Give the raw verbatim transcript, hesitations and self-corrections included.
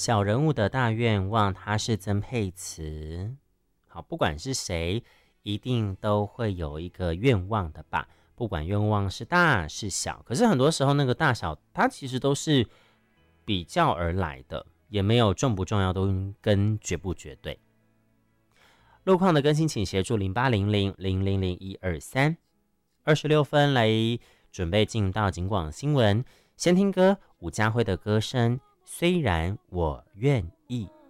小人物的大愿望，它是增配词。好，不管是谁，一定都会有一个愿望的吧？不管愿望是大是小，可是很多时候那个大小，它其实都是比较而来的，也没有重不重要，都跟绝不绝对。路况的更新，请协助零八零零零零零一二三。二十六分来准备进到警广新闻，先听歌，伍家辉的歌声，虽然我愿意。